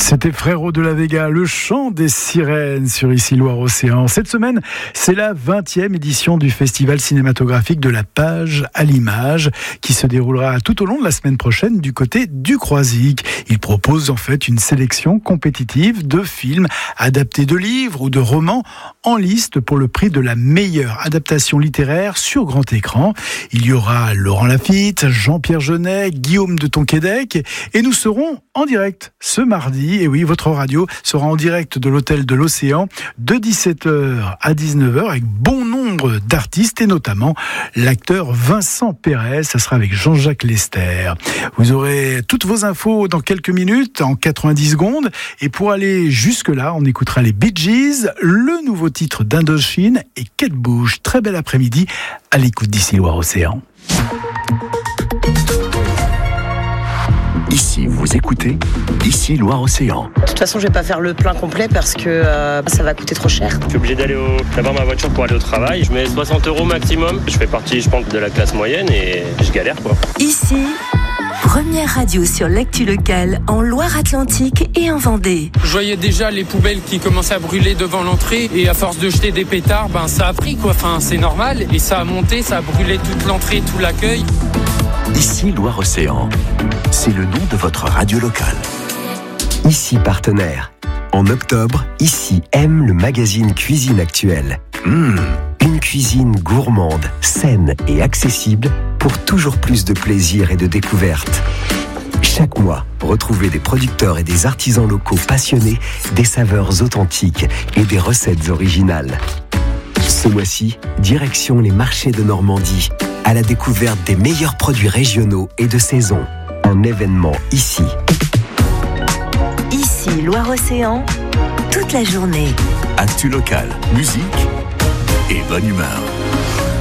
C'était Frérot de la Vega, le chant des sirènes sur Ici Loire-Océan. Cette semaine, c'est la 20e édition du festival cinématographique de la page à l'image qui se déroulera tout au long de la semaine prochaine du côté du Croisic. Il propose en fait une sélection compétitive de films adaptés de livres ou de romans en liste pour le prix de la meilleure adaptation littéraire sur grand écran. Il y aura Laurent Lafitte, Jean-Pierre Jeunet, Guillaume de Tonquédec et nous serons en direct ce mardi. Et oui, votre radio sera en direct de l'hôtel de l'Océan de 17h à 19h avec bon nombre d'artistes et notamment l'acteur Vincent Perez. Ça sera avec Jean-Jacques Lester. Vous aurez toutes vos infos dans quelques minutes, en 90 secondes. Et pour aller jusque-là, on écoutera les Bee Gees, le nouveau titre d'Indochine et Kate Bush. Très bel après-midi à l'écoute d'Ici Loire-Océan. Ici, vous écoutez Ici Loire-Océan. De toute façon, je vais pas faire le plein complet parce que ça va coûter trop cher. Je suis obligé d'avoir ma voiture pour aller au travail. Je mets 60 € maximum. Je fais partie, je pense, de la classe moyenne et je galère, quoi. Ici, première radio sur l'actu locale en Loire-Atlantique et en Vendée. Je voyais déjà les poubelles qui commençaient à brûler devant l'entrée et à force de jeter des pétards, ça a pris, quoi. Enfin, c'est normal. Et ça a monté, ça a brûlé toute l'entrée, tout l'accueil. Ici Loire-Océan, c'est le nom de votre radio locale. Ici partenaire. En octobre, Ici aime le magazine Cuisine Actuelle. Une cuisine gourmande, saine et accessible pour toujours plus de plaisir et de découverte. Chaque mois, retrouvez des producteurs et des artisans locaux passionnés, des saveurs authentiques et des recettes originales. Ce mois-ci, direction les marchés de Normandie, à la découverte des meilleurs produits régionaux et de saison. Un événement ici. Ici, Loire-Océan, toute la journée. Actu locale, musique et bonne humeur.